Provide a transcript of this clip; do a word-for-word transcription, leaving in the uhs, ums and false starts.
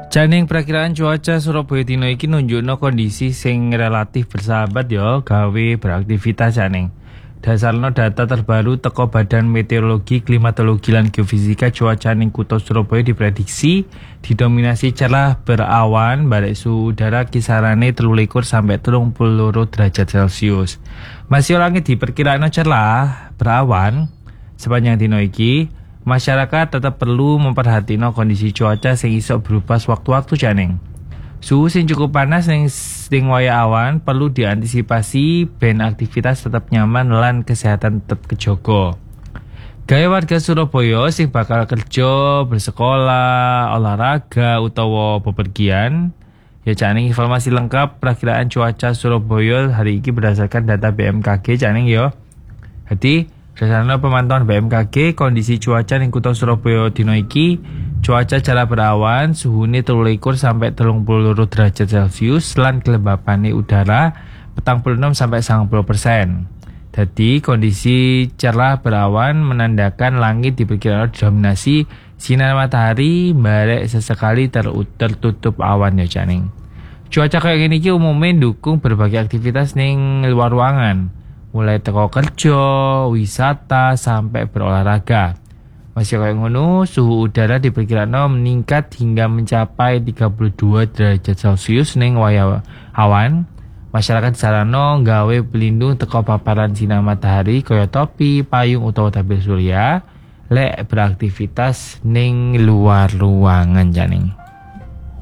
Janing perakiraan cuaca Surabaya dino iki nunjukno kondisi sing relatif bersahabat ya gawe beraktivitas janing. Dasarno data terbaru teko Badan Meteorologi, Klimatologi lan Geofisika cuaca ning kutha Surabaya diprediksi didominasi cerah berawan, balik suhu udara kisarane tiga puluh sampai tiga puluh dua derajat Celcius. Masih langit diperkirakan cerah berawan sepanjang dino iki. Masyarakat tetap perlu memperhatikan kondisi cuaca sing iso berubah sewaktu-waktu janing. Suhu sing cukup panas ning sing waya awan perlu diantisipasi ben aktivitas tetap nyaman lan kesehatan tetap kejogo. Gawe warga Surabaya sing bakal kerja, bersekolah, olahraga utawa bepergian, ya janing informasi lengkap perakiraan cuaca Surabaya hari ini berdasarkan data B M K G janing yo. Jadi berdasarkan pemantauan B M K G, kondisi cuaca ning kutha Surabaya dino iki, cuaca cerah berawan, suhune tiga puluh sampai tiga puluh dua derajat Celcius lan kelembapane udara petang puluh enam sampai sembilan puluh persen. Jadi kondisi cerah berawan menandakan langit diperkirakan didominasi sinar matahari, barek sesekali ter tertutup awan ya janing. Cuaca kayak gini ki umumnya dukung berbagai aktivitas ning luar ruangan. Mulai teko kerja, wisata, sampai berolahraga. Masih kayak ngono, suhu udara diperkirakan meningkat hingga mencapai tiga puluh dua derajat Celcius ning waya awan. Masyarakat sarano gawe pelindung teko paparan sinar matahari kaya topi, payung utawa tabir surya lek beraktivitas ning luar ruangan janing.